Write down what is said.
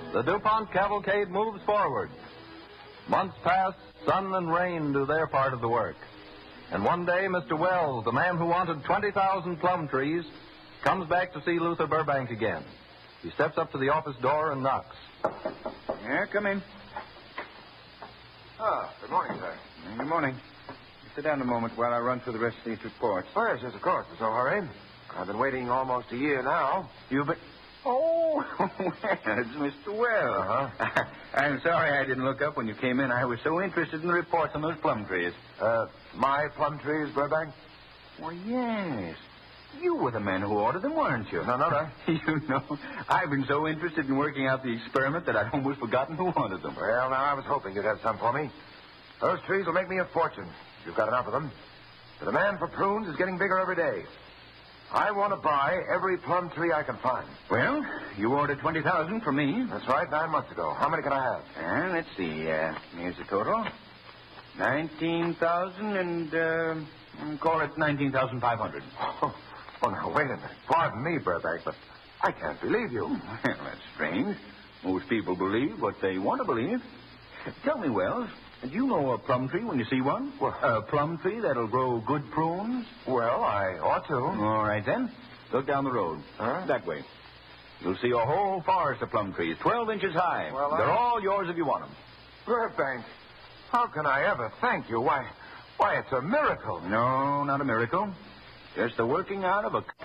The DuPont cavalcade moves forward. Months pass, sun and rain do their part of the work. And one day, Mr. Wells, the man who wanted 20,000 plum trees, comes back to see Luther Burbank again. He steps up to the office door and knocks. Yeah, come in. Good morning, sir. Good morning. Sit down a moment while I run through the rest of these reports. Oh, yes, of course. There's no hurry. I've been waiting almost a year now. You've been... Oh, it's Mr. Wells. Uh-huh. I'm sorry I didn't look up when you came in. I was so interested in the reports on those plum trees. My plum trees, Burbank? Well, yes. You were the man who ordered them, weren't you? No. You know, I've been so interested in working out the experiment that I'd almost forgotten who wanted them. Well, now, I was hoping you'd have some for me. Those trees will make me a fortune. You've got enough of them. The demand for prunes is getting bigger every day. I want to buy every plum tree I can find. Well, you ordered 20,000 from me. That's right, 9 months ago. How many can I have? Let's see. Here's the total. 19,000 and call it 19,500. Oh, now, wait a minute. Pardon me, Burbank, but I can't believe you. Well, that's strange. Most people believe what they want to believe. Tell me, Wells, do you know a plum tree when you see one? Well, a plum tree that'll grow good prunes? Well, I ought to. All right, then. Look down the road. Huh? That way. You'll see a whole forest of plum trees, 12 inches high. Well, they're all yours if you want them. Burbank, how can I ever thank you? Why, it's a miracle. No, not a miracle. Just the working out of a